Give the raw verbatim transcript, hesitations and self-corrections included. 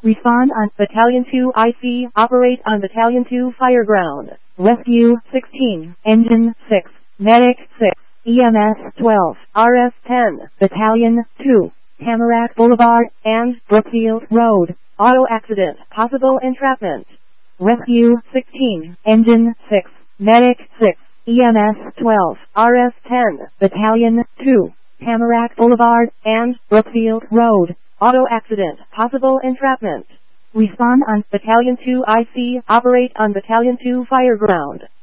Respond on Battalion two I C. Operate on Battalion two Fireground. Rescue sixteen. Engine six. Medic six. E M S twelve. R S ten. Battalion two. Tamarack Boulevard and Brookfield Road. Auto accident. Possible entrapment. Rescue sixteen. Engine six. Medic six. E M S twelve. R S ten. Battalion two. Tamarack Boulevard and Brookfield Road. Auto accident. Possible entrapment. Respond on Battalion two I C. Operate on Battalion two Fireground.